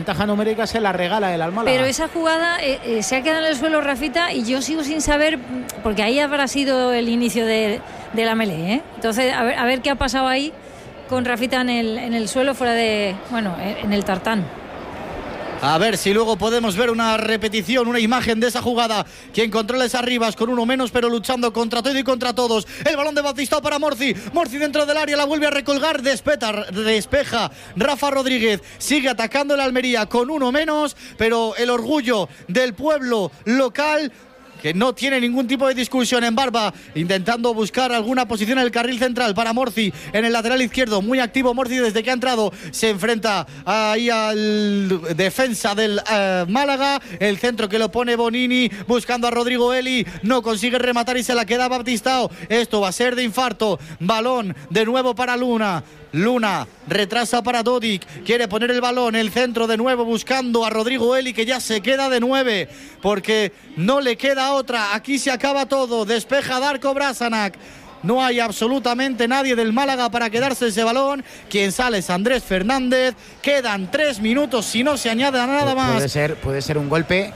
ventaja numérica se la regala el al Málaga. Pero esa jugada se ha quedado en el suelo Rafita y yo sigo sin saber, porque ahí habrá sido el inicio de la melee, ¿eh? Entonces, a ver qué ha pasado ahí con Rafita en el suelo, fuera de, bueno, en el tartán. A ver si luego podemos ver una repetición, una imagen de esa jugada. Quien controla es Arribas, con uno menos, pero luchando contra todo y contra todos. El balón de Batistao para Morci. Morci dentro del área, la vuelve a recolgar. Despeja Rafa Rodríguez. Sigue atacando el Almería con uno menos, pero el orgullo del pueblo local, que no tiene ningún tipo de discusión, en Barba, intentando buscar alguna posición en el carril central para Morci en el lateral izquierdo, muy activo Morci desde que ha entrado, se enfrenta ahí al defensa del Málaga, el centro que lo pone Bonini, buscando a Rodrigo Eli, no consigue rematar y se la queda Batistao. Esto va a ser de infarto. Balón de nuevo para Luna retrasa para Dodik, quiere poner el balón, el centro de nuevo buscando a Rodrigo Eli, que ya se queda de 9 porque no le queda otra. Aquí se acaba todo. Despeja Darko Brasanac. No hay absolutamente nadie del Málaga para quedarse ese balón. Quien sale es Andrés Fernández. Quedan 3 minutos si no se añade nada más. Puede ser un golpe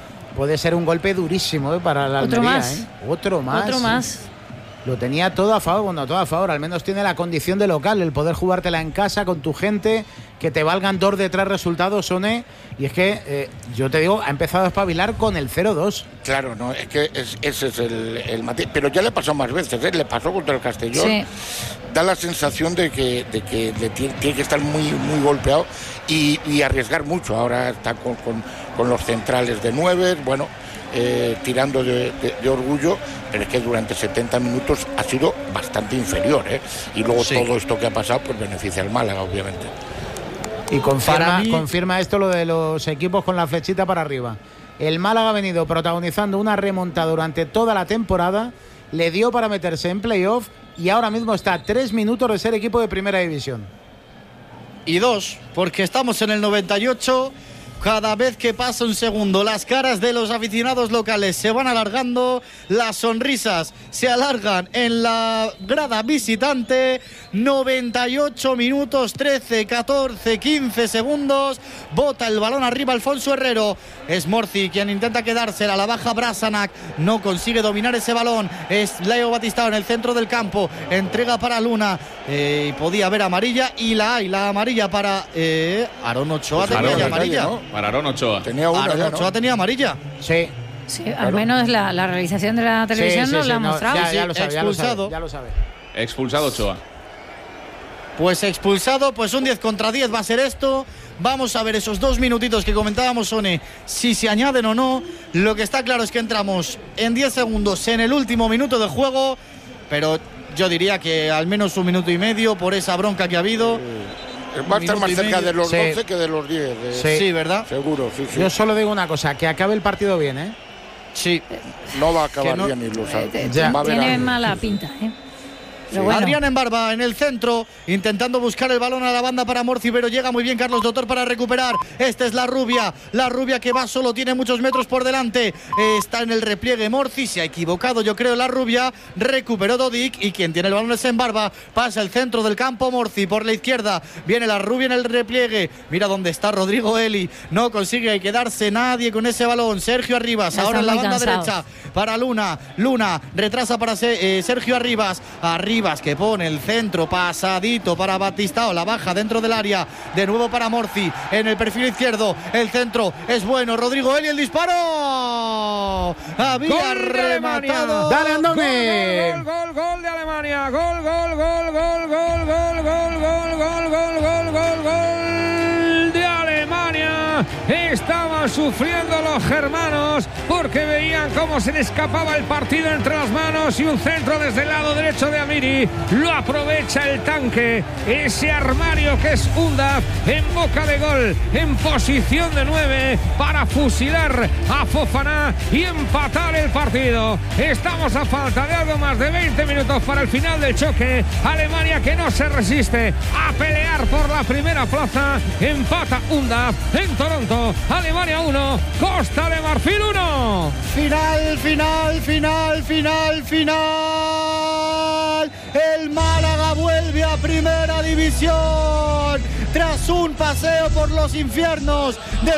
durísimo para la Almería. Otro más. Lo tenía todo a favor, al menos tiene la condición de local, el poder jugártela en casa con tu gente, que te valgan 2 de 3 resultados, Sone. Y es que, yo te digo, ha empezado a espabilar con el 0-2. Claro, no, es que ese es el matiz. Pero ya le pasó más veces, le pasó contra el Castellón. Sí. Da la sensación de que tiene que estar muy, muy golpeado y arriesgar mucho. Ahora está con los centrales de 9, bueno, tirando de orgullo, pero es que durante 70 minutos ha sido bastante inferior, y luego todo esto que ha pasado pues beneficia al Málaga, obviamente. Y confirma esto lo de los equipos con la flechita para arriba. El Málaga ha venido protagonizando una remontada durante toda la temporada, le dio para meterse en playoff y ahora mismo está a 3 minutos de ser equipo de primera división. Y 2, porque estamos en el 98. Cada vez que pasa un segundo, las caras de los aficionados locales se van alargando, las sonrisas se alargan en la grada visitante. 98 minutos, 13, 14, 15 segundos. Bota el balón arriba Alfonso Herrero. Es Morci quien intenta quedársela, la baja Brasanac, no consigue dominar ese balón. Es Leo Batistao en el centro del campo, entrega para Luna, podía haber amarilla y la hay, la amarilla para Aarón Ochoa. Pues tenía amarilla, ¿no? Para Aarón Ochoa. Aarón Ochoa tenía amarilla. Sí. Sí, claro. Al menos la realización de la televisión nos la ha mostrado. Ya lo sabe, expulsado. Ya lo sabe. Expulsado Ochoa. Pues expulsado, pues un 10 contra 10 va a ser esto. Vamos a ver esos 2 minutitos que comentábamos, Sone, si se añaden o no. Lo que está claro es que entramos en 10 segundos en el último minuto de juego, pero yo diría que al menos 1 minuto y medio por esa bronca que ha habido. Va a estar más cerca de los 12 que de los 10. Sí, ¿verdad? Seguro, sí. Yo solo digo una cosa, que acabe el partido bien, ¿eh? Sí. No va a acabar bien y lo sabe. Tiene mala pinta, ¿eh? Bueno. Adrián en Barba en el centro, intentando buscar el balón a la banda para Morci, pero llega muy bien Carlos Doctor para recuperar. Esta es la rubia que va solo, tiene muchos metros por delante. Está en el repliegue Morci, se ha equivocado yo creo la rubia. Recuperó Dodik y quien tiene el balón es en Barba. Pasa el centro del campo Morci por la izquierda. Viene la rubia en el repliegue. Mira dónde está Rodrigo Eli. No consigue quedarse nadie con ese balón. Sergio Arribas, ahora en la banda derecha para Luna. Luna retrasa para Sergio Arribas. Que pone el centro pasadito para Batistao, la baja dentro del área, de nuevo para Morci en el perfil izquierdo, el centro es bueno, Rodrigo Eli, el disparo, había rematado. Dale, Andone. Gol de Alemania, gol de Alemania. Estaban sufriendo los germanos porque veían cómo se le escapaba el partido entre las manos y un centro desde el lado derecho de Amiri. Lo aprovecha el tanque, ese armario que es Undaf, en boca de gol, en posición de 9 para fusilar a Fofana y empatar el partido. Estamos a falta de algo más de 20 minutos para el final del choque. Alemania, que no se resiste a pelear por la primera plaza, empata Undaf en Toronto. Alemania 1, Costa de Marfil 1. Final. El Málaga vuelve a primera división tras un paseo por los infiernos.